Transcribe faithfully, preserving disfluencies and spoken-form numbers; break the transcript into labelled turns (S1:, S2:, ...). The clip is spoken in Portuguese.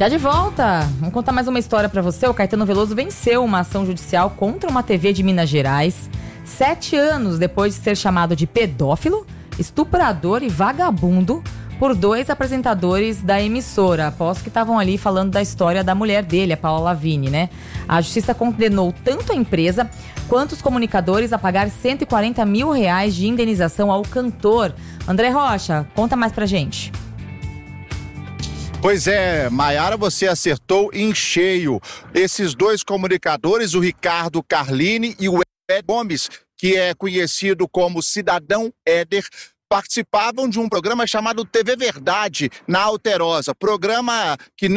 S1: Já de volta, vamos contar mais uma história pra você. O Caetano Veloso venceu uma ação judicial contra uma T V de Minas Gerais, sete anos depois de ser chamado de pedófilo, estuprador e vagabundo por dois apresentadores da emissora, após que estavam ali falando da história da mulher dele, a Paula Lavigne, né? A justiça condenou tanto a empresa quanto os comunicadores a pagar cento e quarenta mil reais de indenização ao cantor. André Rocha, conta mais pra gente.
S2: Pois é, Maiara, você acertou em cheio. Esses dois comunicadores, o Ricardo Carlini e o Ed Gomes, que é conhecido como Cidadão Éder, participavam de um programa chamado T V Verdade, na Alterosa. Programa que